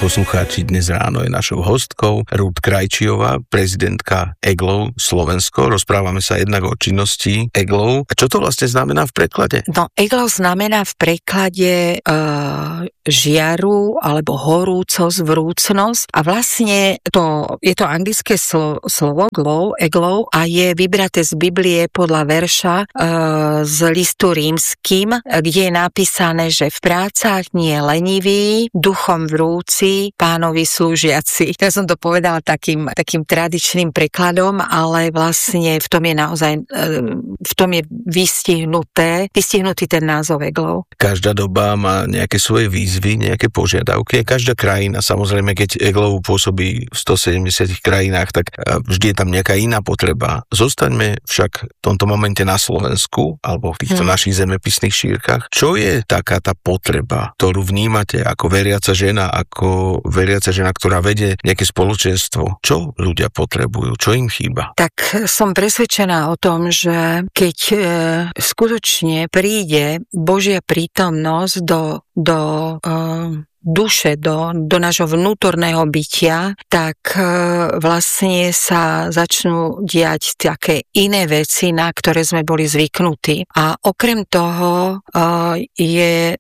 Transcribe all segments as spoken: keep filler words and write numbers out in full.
poslucháči, dnes ráno je našou hostkou Ruth Krajčiová, prezidentka EGLO Slovensko. Rozprávame sa jednak o činnosti EGLO. A čo to vlastne znamená v preklade? No, EGLO znamená v preklade uh, žiaru alebo horúcosť, vrúcnosť a vlastne to, je to anglické slo, slovo glow, EGLO a je vybraté z Biblie podľa verša uh, z listu rímskym, kde je napísané, že v prácach nie je lenivý, duchom vrúci, pánovi slúžiaci. Ja som to povedala takým, takým tradičným prekladom, ale vlastne v tom je naozaj, v tom je vystihnuté, vystihnutý ten názov EGLO. Každá doba má nejaké svoje výzvy, nejaké požiadavky. Každá krajina, samozrejme, keď EGLO pôsobí v stosedemdesiatich krajinách, tak vždy je tam nejaká iná potreba. Zostaňme však v tomto momente na Slovensku, alebo v týchto hmm. našich zemepisných šírkach. Čo je taká tá potreba, ktorú vnímate ako veriaca žena, ako veriaca žena, ktorá vedie nejaké spoločenstvo? Čo ľudia potrebujú? Čo im chýba? Tak som presvedčená o tom, že keď e, skutočne príde Božia prítomnosť do, do e, duše, do, do nášho vnútorného bytia, tak e, vlastne sa začnú diať také iné veci, na ktoré sme boli zvyknutí. A okrem toho e, je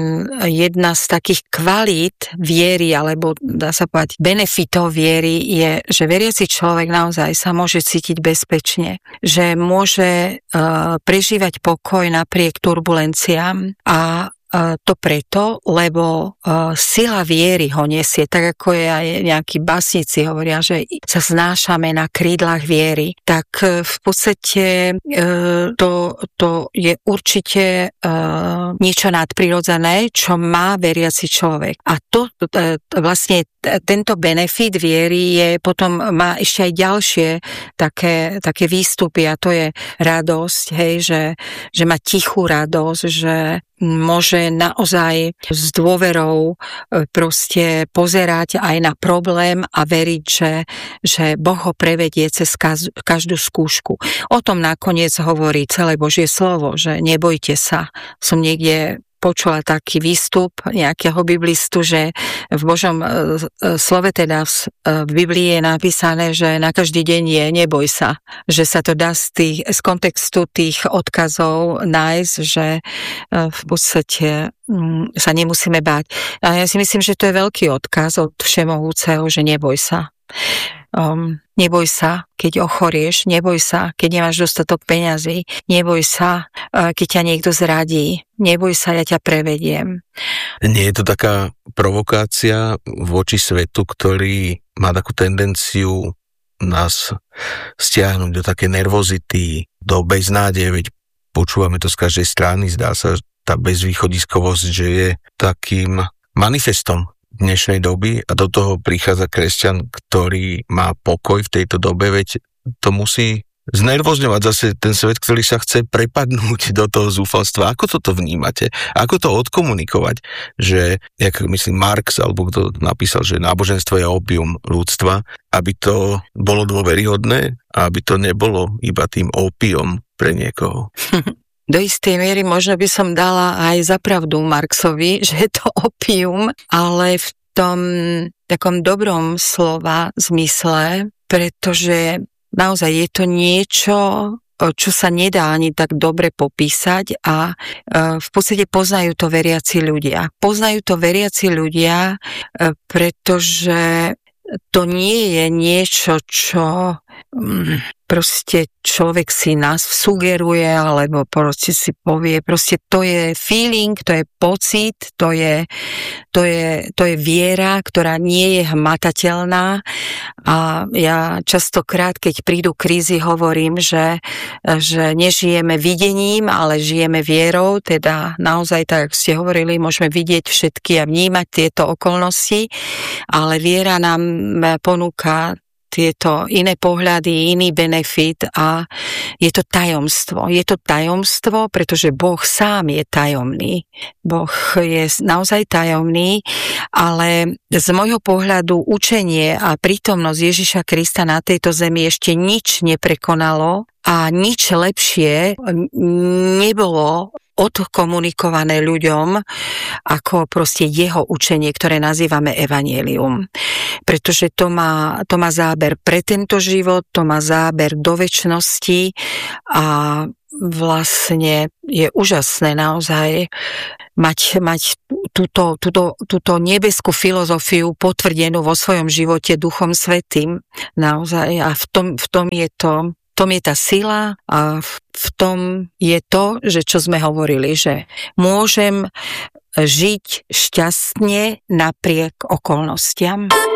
jedna z takých kvalít viery, alebo dá sa povedať benefitov viery, je, že veriaci človek naozaj sa môže cítiť bezpečne, že môže uh, prežívať pokoj napriek turbulenciám a to preto, lebo uh, sila viery ho nesie, tak ako je aj nejakí básnici hovoria, že sa znášame na krídlach viery, tak uh, v podstate uh, to, to je určite uh, niečo nadprirodzené, čo má veriaci človek. A to uh, vlastne t- tento benefit viery je potom, má ešte aj ďalšie také, také výstupy a to je radosť, hej, že, že má tichú radosť, že môže naozaj s dôverou proste pozerať aj na problém a veriť, že, že Boh ho prevedie cez každú skúšku. O tom nakoniec hovorí celé Božie slovo, že nebojte sa. Som niekde počula taký výstup nejakého biblistu, že v Božom slove, teda v Biblii je napísané, že na každý deň je neboj sa. Že sa to dá z, tých, z kontextu tých odkazov nájsť, že v podstate sa nemusíme báť. A ja si myslím, že to je veľký odkaz od Všemohúceho, že neboj sa. Um, neboj sa, keď ochorieš, neboj sa, keď nemáš dostatok peňazí, neboj sa, uh, keď ťa niekto zradí, neboj sa, ja ťa prevediem. Nie je to taká provokácia voči svetu, ktorý má takú tendenciu nás stiahnuť do také nervozity, do beznádeje, veď počúvame to z každej strany, zdá sa, tá bezvýchodiskovosť, že je takým manifestom dnešnej doby a do toho prichádza kresťan, ktorý má pokoj v tejto dobe, veď to musí znervozňovať zase ten svet, ktorý sa chce prepadnúť do toho zúfalstva. Ako toto vnímate? Ako to odkomunikovať? Že, jak myslím Marx, alebo kto napísal, že náboženstvo je opium ľudstva, aby to bolo dôveryhodné a aby to nebolo iba tým opiom pre niekoho. Do istej miery možno by som dala aj za pravdu Marxovi, že je to opium, ale v tom takom dobrom slova zmysle, pretože naozaj je to niečo, čo sa nedá ani tak dobre popísať a v podstate poznajú to veriaci ľudia. Poznajú to veriaci ľudia, pretože to nie je niečo, čo proste človek si nás sugeruje, alebo proste si povie, proste to je feeling, to je pocit, to je, to je, to je viera, ktorá nie je hmatateľná a ja častokrát, keď prídu krízy, hovorím, že, že nežijeme videním, ale žijeme vierou, teda naozaj, tak ako ste hovorili, môžeme vidieť všetky a vnímať tieto okolnosti, ale viera nám ponúka tieto iné pohľady, iný benefit a je to tajomstvo. Je to tajomstvo, pretože Boh sám je tajomný. Boh je naozaj tajomný, ale z môjho pohľadu učenie a prítomnosť Ježiša Krista na tejto zemi ešte nič neprekonalo a nič lepšie nebolo odkomunikované ľuďom ako proste jeho učenie, ktoré nazývame evanjelium. Pretože to má, to má záber pre tento život, to má záber do večnosti a vlastne je úžasné naozaj mať, mať túto, túto, túto nebeskú filozofiu potvrdenú vo svojom živote Duchom Svätým. Naozaj. A v tom, v tom je to, v tom je tá sila a v, v tom je to, že čo sme hovorili, že môžem žiť šťastne napriek okolnostiam.